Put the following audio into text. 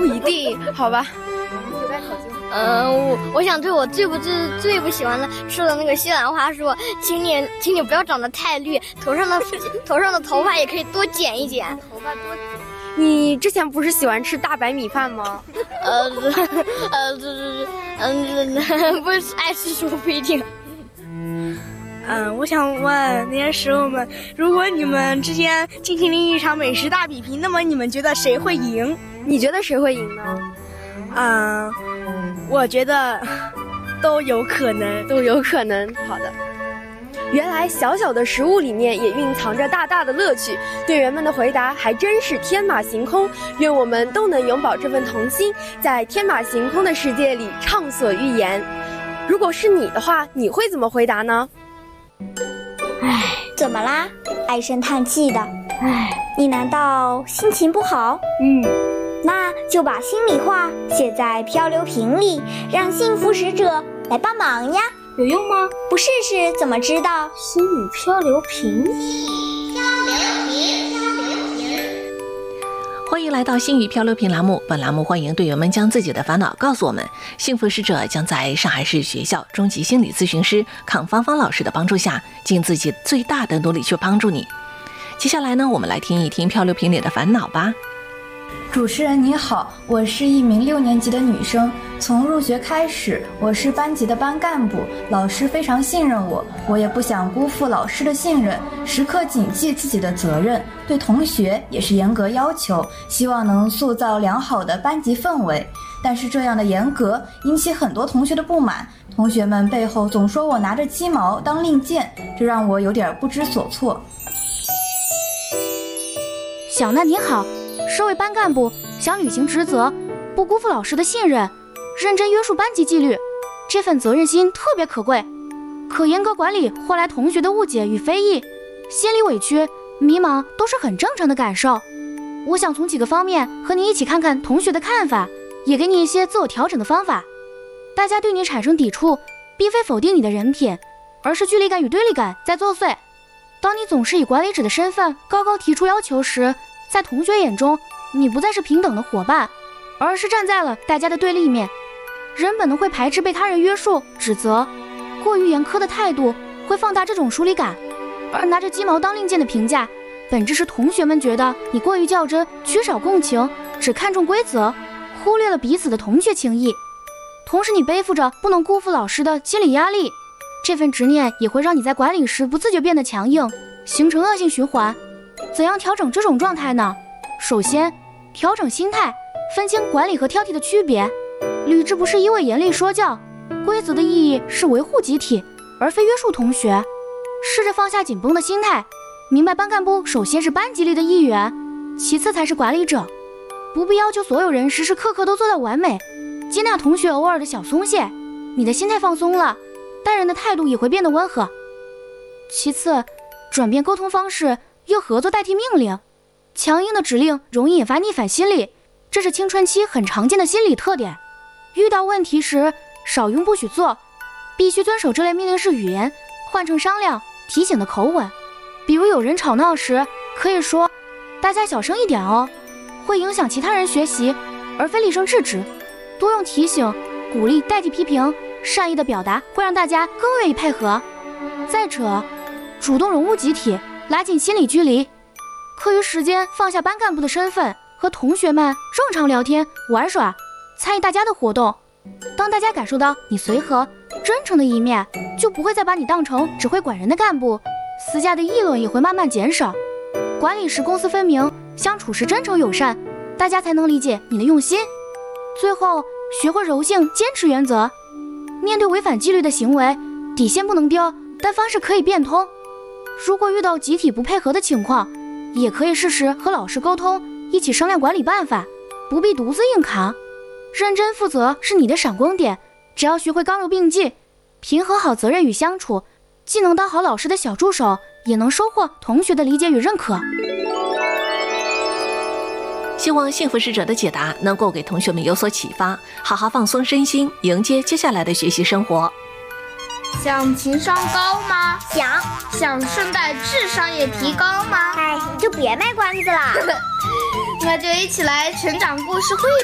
不一定，好吧。 我想对我最不喜欢的说的那个西兰花说，请你不要长得太绿，头上的头发也可以多剪一剪。头发多剪。 你之前不是喜欢吃大白米饭吗？ 不是爱吃说不一定。 我想问那些食物们，如果你们之间进行了一场美食大比拼，那么你们觉得谁会赢？ 你觉得谁会赢呢？ 我觉得都有可能， 都有可能。好的。原来小小的食物里面也蕴藏着大大的乐趣，队员们的回答还真是天马行空。愿我们都能永葆这份童心，在天马行空的世界里畅所欲言。如果是你的话，你会怎么回答呢？ 怎么啦？唉声叹气的。你难道心情不好？那就把心里话写在漂流瓶里，让幸福使者来帮忙呀。 有用吗？ 不试试怎么知道？ 心语漂流瓶。 欢迎来到心语漂流瓶栏目，本栏目欢迎队员们将自己的烦恼告诉我们，幸福使者将在上海市学校中级心理咨询师康芳芳老师的帮助下，尽自己最大的努力去帮助你。接下来呢，我们来听一听漂流瓶里的烦恼吧。 主持人你好，我是一名6年级的女生，从入学开始，我是班级的班干部，老师非常信任我，我也不想辜负老师的信任，时刻谨记自己的责任，对同学也是严格要求，希望能塑造良好的班级氛围。但是这样的严格引起很多同学的不满，同学们背后总说我拿着鸡毛当令箭，这让我有点不知所措。 小娜你好，身为班干部，想履行职责，不辜负老师的信任，认真约束班级纪律，这份责任心特别可贵。可严格管理换来同学的误解与非议，心里委屈、迷茫都是很正常的感受。我想从几个方面和你一起看看同学的看法，也给你一些自我调整的方法。大家对你产生抵触，并非否定你的人品，而是距离感与对立感在作祟。当你总是以管理者的身份高高提出要求时，在同学眼中，你不再是平等的伙伴，而是站在了大家的对立面。人本能会排斥被他人约束、指责，过于严苛的态度会放大这种疏离感。而拿着鸡毛当令箭的评价，本质是同学们觉得你过于较真，缺少共情，只看重规则，忽略了彼此的同学情谊。同时你背负着不能辜负老师的心理压力，这份执念也会让你在管理时不自觉变得强硬，形成恶性循环。怎样调整这种状态呢？首先，调整心态，分清管理和挑剔的区别。理智不是一味严厉说教，规则的意义是维护集体，而非约束同学。试着放下紧绷的心态，明白班干部首先是班级里的一员，其次才是管理者。不必要求所有人时时刻刻都做到完美，接纳同学偶尔的小松懈，你的心态放松了，待人的态度也会变得温和。其次，转变沟通方式，用合作代替命令。强硬的指令容易引发逆反心理，这是青春期很常见的心理特点。遇到问题时，少用不许做，必须遵守这类命令式语言，换成商量、提醒的口吻。比如有人吵闹时，可以说大家小声一点哦，会影响其他人学习，而非厉声制止。多用提醒、鼓励代替批评，善意的表达会让大家更愿意配合。再者，主动融入集体，拉近心理距离。课余时间放下班干部的身份，和同学们正常聊天玩耍，参与大家的活动。当大家感受到你随和真诚的一面，就不会再把你当成只会管人的干部，私下的议论也会慢慢减少。管理时公私分明，相处时真诚友善，大家才能理解你的用心。最后，学会柔性坚持原则，面对违反纪律的行为，底线不能丢，但方式可以变通。如果遇到集体不配合的情况，也可以试试和老师沟通，一起商量管理办法，不必独自硬扛。认真负责是你的闪光点，只要学会刚柔并济，平衡好责任与相处，既能当好老师的小助手，也能收获同学的理解与认可。 希望幸福使者的解答能够给同学们有所启发，好好放松身心，迎接接下来的学习生活。 想情商高吗？想顺带智商也提高吗？ 你就别卖关子了。 那就一起来成长故事会